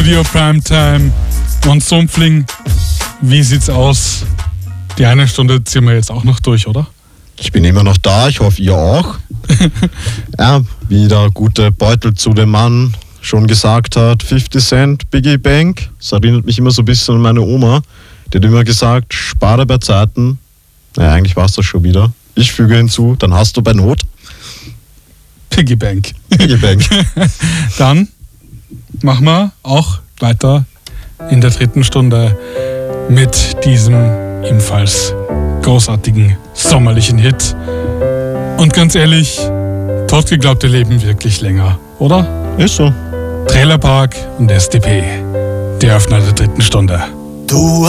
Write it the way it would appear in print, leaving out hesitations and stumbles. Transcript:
Radio Primetime und Sumpfling. Wie sieht's aus? Die eine Stunde ziehen wir jetzt auch noch durch, oder? Ich bin immer noch da, ich hoffe ihr auch. Ja, wie der gute Beutel zu dem Mann schon gesagt hat, 50 Cent, Biggie Bank. Das erinnert mich immer so ein bisschen an meine Oma. Die hat immer gesagt, spare bei Zeiten. Naja, eigentlich war es das schon wieder. Ich füge hinzu, dann hast du bei Not. Piggy Bank. Piggy Bank. Dann machen wir auch weiter in der 3. Stunde mit diesem ebenfalls großartigen sommerlichen Hit. Und ganz ehrlich, Totgeglaubte leben wirklich länger, oder? Ist so. Trailerpark und SDP, die Öffner der 3. Stunde. Du